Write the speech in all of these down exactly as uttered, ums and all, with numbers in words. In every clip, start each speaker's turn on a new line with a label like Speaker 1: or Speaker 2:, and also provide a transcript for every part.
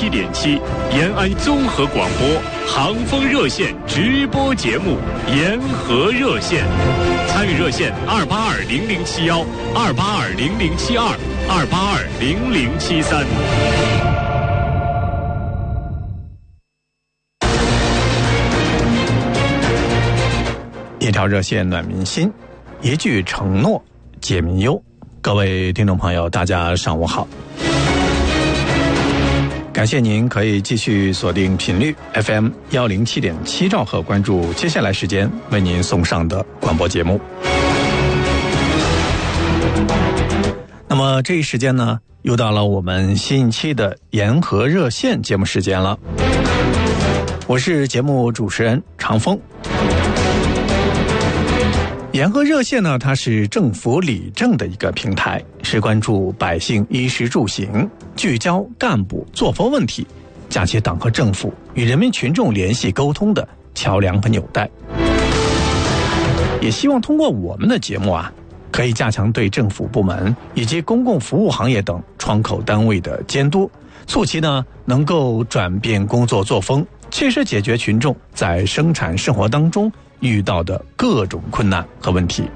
Speaker 1: 七点七，延安综合广播航风热线直播节目《延河热线》，参与热线二八二零零七幺二八二零零七二二八二零零七三。
Speaker 2: 一条热线暖民心，一句承诺解民忧。各位听众朋友，大家上午好。感谢您可以继续锁定频率 F M 一零七点七兆赫，关注接下来时间为您送上的广播节目。那么这一时间呢，又到了我们新一期的延河热线节目时间了。我是节目主持人长风。延河热线呢，它是政府理政的一个平台，是关注百姓衣食住行，聚焦干部作风问题，架起党和政府与人民群众联系沟通的桥梁和纽带。也希望通过我们的节目啊，可以加强对政府部门以及公共服务行业等窗口单位的监督，促其呢能够转变工作作风，切实解决群众在生产生活当中遇到的各种困难和问题。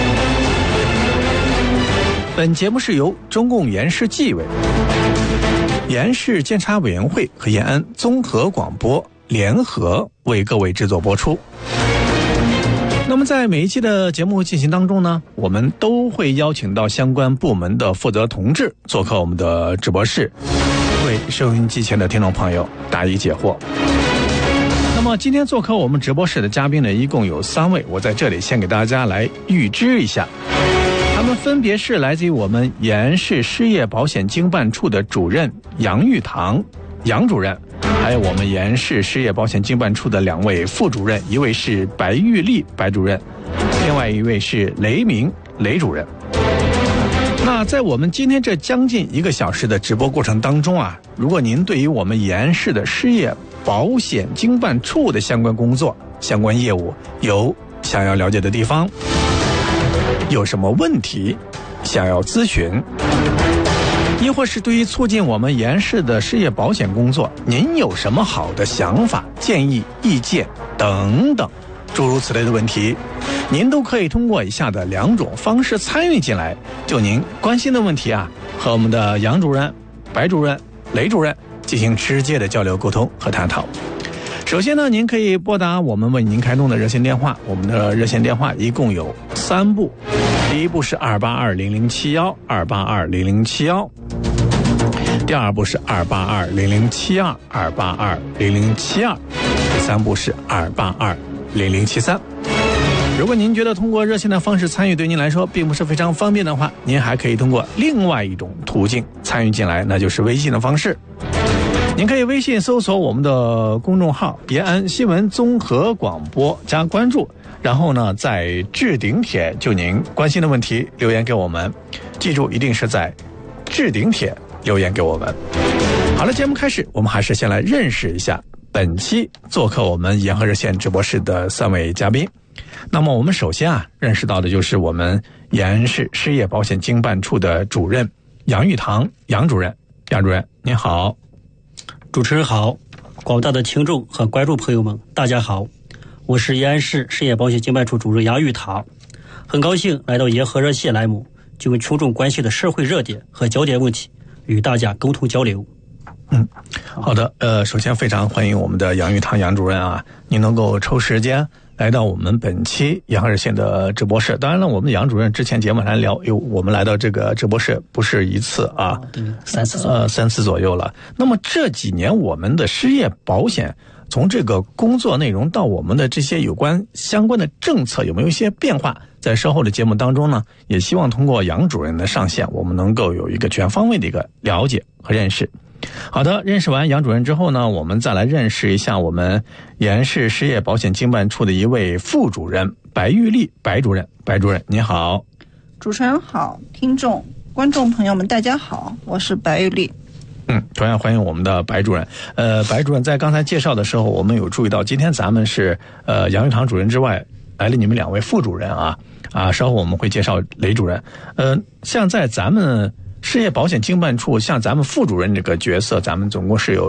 Speaker 2: 本节目是由中共延市纪委、延市监察委员会和延安综合广播联合为各位制作播出。那么在每一期的节目进行当中呢，我们都会邀请到相关部门的负责同志做客我们的直播室，为收音机前的听众朋友答疑解惑。那么今天做客我们直播室的嘉宾呢，一共有三位，我在这里先给大家来预知一下，他们分别是来自于我们延安市失业保险经办处的主任杨玉堂杨主任，还有我们延安市失业保险经办处的两位副主任，一位是白玉丽白主任，另外一位是雷明雷主任。那在我们今天这将近一个小时的直播过程当中啊，如果您对于我们延安市的失业保险经办处的相关工作、相关业务有想要了解的地方，有什么问题想要咨询，亦或是对于促进我们延安市的失业保险工作，您有什么好的想法、建议、意见等等诸如此类的问题，您都可以通过以下的两种方式参与进来，就您关心的问题啊，和我们的杨主任、白主任、雷主任进行直接的交流沟通和探讨。首先呢，您可以拨打我们为您开通的热线电话，我们的热线电话一共有三部，第一部是二八二零零七幺二八二零零七幺，第二部是二八二零零七二二八二零零七二，第三部是二八二零零七三。如果您觉得通过热线的方式参与对您来说并不是非常方便的话，您还可以通过另外一种途径参与进来，那就是微信的方式。您可以微信搜索我们的公众号延安新闻综合广播加关注，然后呢在置顶帖就您关心的问题留言给我们，记住一定是在置顶帖留言给我们。好了，节目开始，我们还是先来认识一下本期做客我们延河热线直播室的三位嘉宾。那么我们首先啊认识到的就是我们延安市失业保险经办处的主任杨玉堂杨主任。杨主任您好。
Speaker 3: 主持人好，广大的听众和观众朋友们大家好，我是延安市失业保险经办处主任杨玉堂，很高兴来到延河热线栏目，就为群众关心的社会热点和焦点问题与大家沟通交流。
Speaker 2: 嗯，好的，呃，首先非常欢迎我们的杨玉堂杨主任啊，您能够抽时间来到我们本期延河热线的直播室。当然了，我们杨主任之前节目来聊，有我们来到这个直播室不是一次啊，
Speaker 3: 对，三次
Speaker 2: 呃三次左右了。那么这几年我们的失业保险从这个工作内容到我们的这些有关相关的政策有没有一些变化？在稍后的节目当中呢，也希望通过杨主任的上线，我们能够有一个全方位的一个了解和认识。好的，认识完杨主任之后呢，我们再来认识一下我们延安市失业保险经办处的一位副主任白玉丽白主任。白主任你好。
Speaker 4: 主持人好，听众观众朋友们大家好，我是白玉丽。
Speaker 2: 嗯，同样欢迎我们的白主任。呃，白主任在刚才介绍的时候，我们有注意到，今天咱们是呃杨玉堂主任之外来了你们两位副主任啊啊，稍后我们会介绍雷主任。呃，像在咱们失业保险经办处，像咱们副主任这个角色，咱们总共是有